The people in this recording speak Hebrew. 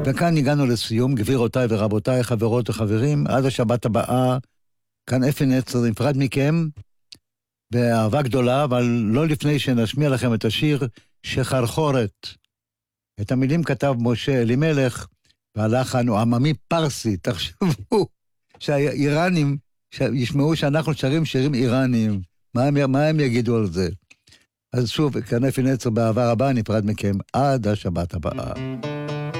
וכאן הגענו לסיום, גבירותיי ורבותיי, חברות וחברים, עד השבת הבאה, כאן אפי נצר נפרד מכם, באהבה גדולה, אבל לא לפני שנשמיע לכם את השיר שחרחורת. את המילים כתב משה אלימלך, והלחן הוא עממי פרסי, תחשבו שהאיראנים ישמעו שאנחנו שרים שירים איראניים, מה הם יגידו על זה? אז שוב, כאן אפי נצר באהבה רבה, נפרד מכם עד השבת הבאה.